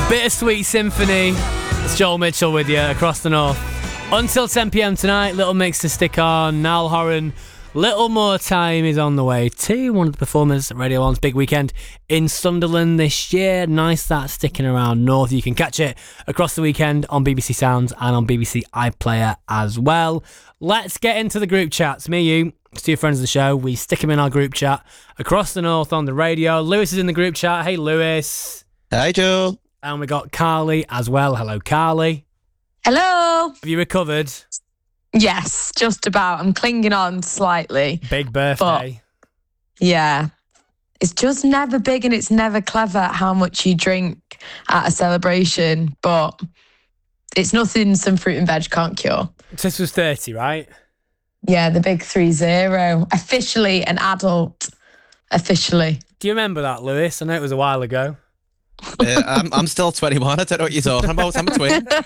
Bittersweet Symphony. It's Joel Mitchell with you across the north. Until 10 p.m. tonight, little mix to stick on. Niall Horan, Little More Time is on the way to one of the performers at Radio 1's big weekend in Sunderland this year. Nice that sticking around north. You can catch it across the weekend on BBC Sounds and on BBC iPlayer as well. Let's get into the group chats. Me, you, two friends of the show. We stick them in our group chat across the north on the radio. Lewis is in the group chat. Hey, Lewis. Hi, Joel. And we got Carly as well. Hello, Carly. Hello. Have you recovered? Yes, just about. I'm clinging on slightly. Big birthday. But, yeah. It's just never big and it's never clever how much you drink at a celebration, but it's nothing some fruit and veg can't cure. This was 30, right? Yeah, the big 30. Officially an adult. Officially. Do you remember that, Lewis? I know it was a while ago. I'm still 21. I don't know what you're talking about. I'm a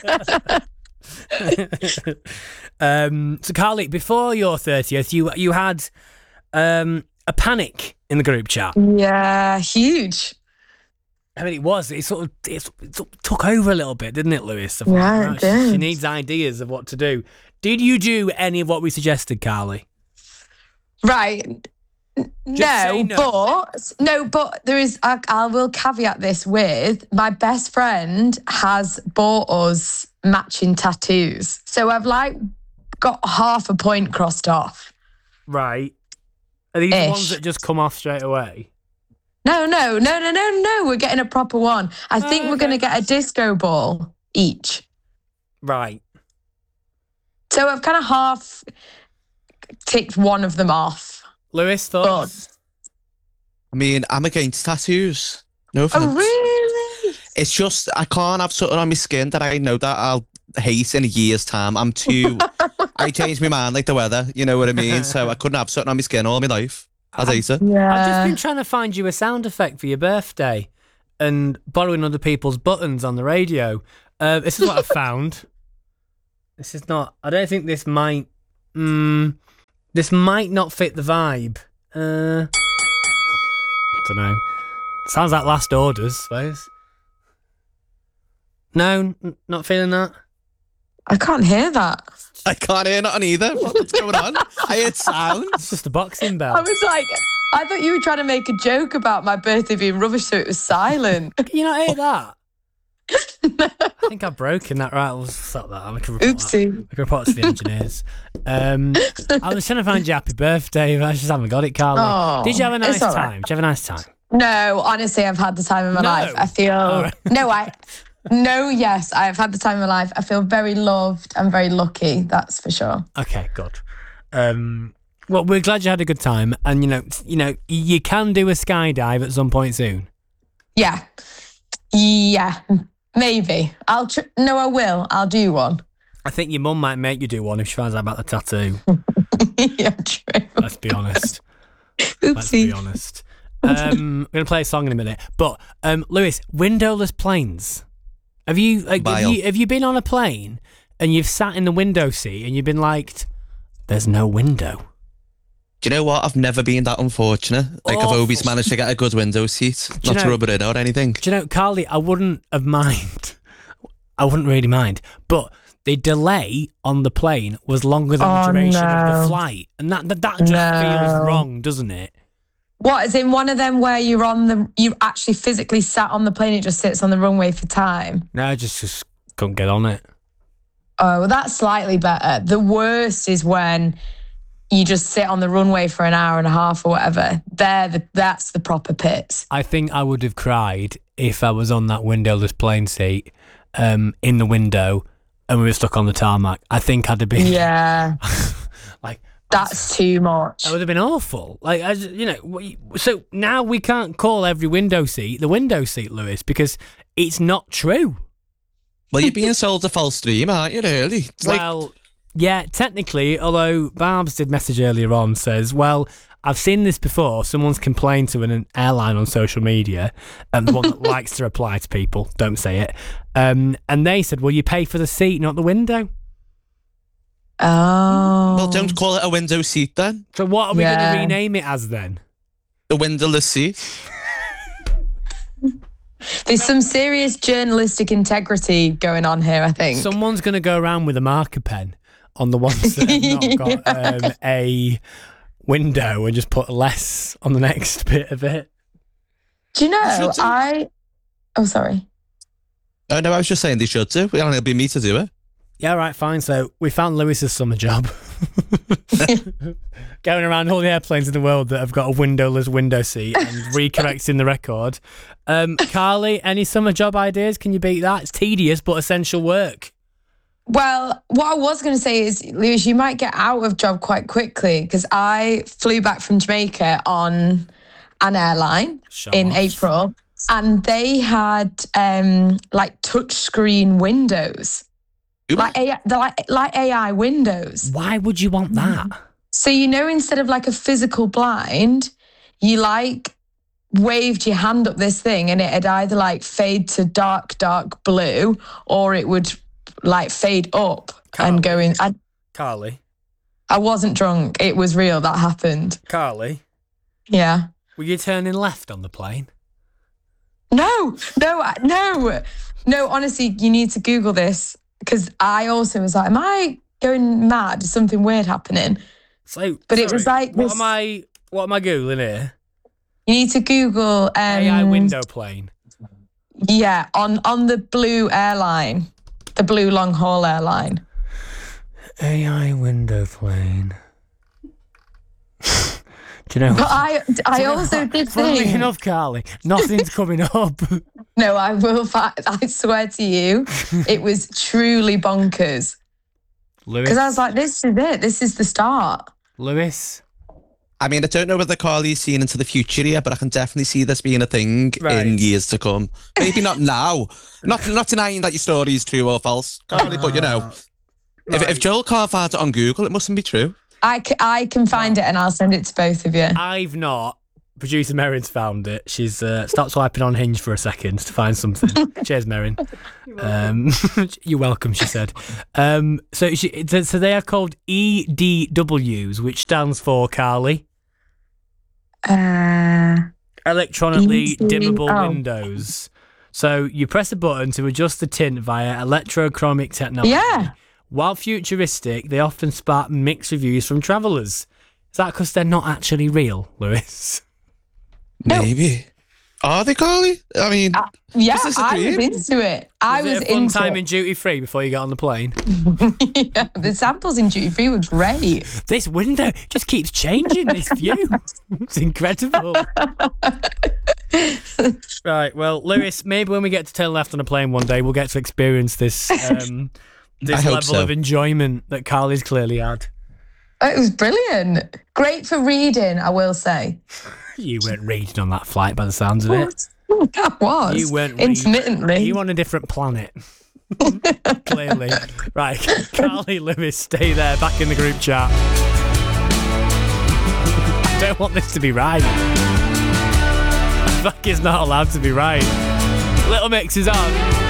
twin. So, Carly, before your 30th, you had a panic in the group chat. Yeah, huge. I mean, it sort of took over a little bit, didn't it, Lewis? Yeah, it did. She needs ideas of what to do. Did you do any of what we suggested, Carly? Right. But there is. I will caveat this with my best friend has bought us matching tattoos, so I've got half a point crossed off. Right. Are these the ones that just come off straight away? No. We're getting a proper one. I think we're going to get a disco ball each. Right. So I've kind of half ticked one of them off. Lewis, thoughts? I mean, I'm against tattoos. No offense. Oh, really? It's just, I can't have something on my skin that I know that I'll hate in a year's time. I'm too... I change my mind like the weather, you know what I mean? So I couldn't have something on my skin all my life. I'd hate it. Yeah. I've just been trying to find you a sound effect for your birthday and borrowing other people's buttons on the radio. This is what I've found. This is not... I don't think this might... this might not fit the vibe. I don't know. Sounds like Last Orders, I suppose. No, not feeling that. I can't hear that. I can't hear nothing either. What's going on? I heard sound. It's just a boxing bell. I was like, I thought you were trying to make a joke about my birthday being rubbish, so it was silent. You not hear that? I think I've broken that. Right, we'll stop that. I can report Oopsie. that. I can report to the engineers. I was trying to find you happy birthday, but I just haven't got it, Carly. Oh, Did you have a nice all time? right. Did you have a nice time? No, honestly, I've had the time of my life. I feel... Yes, I've had the time of my life. I feel very loved and very lucky, that's for sure. Okay, good. Well, we're glad you had a good time, and you can do a skydive at some point soon. Yeah, maybe. I will. I'll do one. I think your mum might make you do one if she finds out about the tattoo. Yeah, true. Let's be honest. Oopsie. Let's be honest. We're going to play a song in a minute, but Lewis, windowless planes. Have you been on a plane and you've sat in the window seat and you've been like, there's no window? Do you know what? I've never been that unfortunate. I've always managed to get a good window seat, not to rub it in or anything. Do you know, Carly, I wouldn't really mind, but the delay on the plane was longer than the duration of the flight, and that just feels wrong, doesn't it? What, is in one of them where you actually physically sat on the plane, it just sits on the runway for time? No, I just couldn't get on it. Oh, well, that's slightly better. The worst is when you just sit on the runway for an hour and a half or whatever. That's the proper pits. I think I would have cried if I was on that windowless plane seat in the window and we were stuck on the tarmac. I think I'd have been... Yeah. That's too much. That would have been awful. So now we can't call every window seat the window seat, Lewis, because it's not true. Well, you're being sold a false dream, aren't you, really? Yeah, technically, although Barb's did message earlier on, says, well, I've seen this before. Someone's complained to an airline on social media, the one that likes to reply to people, don't say it, and they said, well, you pay for the seat, not the window. Oh. Well, don't call it a window seat then. So what are we going to rename it as then? The windowless seat. There's some serious journalistic integrity going on here, I think. Someone's going to go around with a marker pen on the ones that have not got a window and just put less on the next bit of it. Do you know, Oh, sorry. Oh, no, I was just saying they should do. It'll be me to do it. Yeah, right, fine. So we found Lewis's summer job. Going around all the airplanes in the world that have got a windowless window seat and recorrecting the record. Carly, any summer job ideas? Can you beat that? It's tedious but essential work. Well, what I was going to say is, Lewis, you might get out of job quite quickly because I flew back from Jamaica on an airline in April and they had like touchscreen windows. Like AI windows. Why would you want that? So, instead of like a physical blind, you like waved your hand up this thing and it'd either like fade to dark blue or it would like fade up and go in. Carly. I wasn't drunk. It was real. That happened. Carly. Yeah. Were you turning left on the plane? No. Honestly, you need to Google this. Because I also was like, am I going mad? Is something weird happening? It was like What am I Googling here? You need to Google AI window plane. Yeah, on the blue airline. The blue long haul airline. AI window plane. Do you know? But I also did Funnily think. enough, Carly, nothing's coming up. No, I swear to you, it was truly bonkers. Lewis. Because I was like, this is it. This is the start. Lewis. I mean, I don't know whether Carly's seen into the future here, but I can definitely see this being a thing in years to come. Maybe not now. Not denying that your story is true or false, Carly, but if Joel can't find it on Google, it mustn't be true. I can find it and I'll send it to both of you. I've not. Producer Merrin's found it. She's stopped swiping on Hinge for a second to find something. Cheers, Merrin. You're welcome, she said. So they are called EDWs, which stands for, Carly? Electronically dimmable windows. So you press a button to adjust the tint via electrochromic technology. Yeah. While futuristic, they often spark mixed reviews from travellers. Is that because they're not actually real, Lewis? Maybe. Are they, Carly? I mean, yeah, I was into it. I was into it. Fun time in duty free before you get on the plane. Yeah, the samples in duty free were great. This window just keeps changing. This view, it's incredible. Right, well, Lewis, maybe when we get to turn left on a plane one day, we'll get to experience this level of enjoyment that Carly's clearly had. It was brilliant. Great for reading, I will say. You weren't reading on that flight by the sounds of it. I was. You weren't intermittently. You on a different planet. Clearly. Right, Carly, Lewis, stay there, back in the group chat. I don't want this to be right. Fuck is not allowed to be right. Little Mix is on.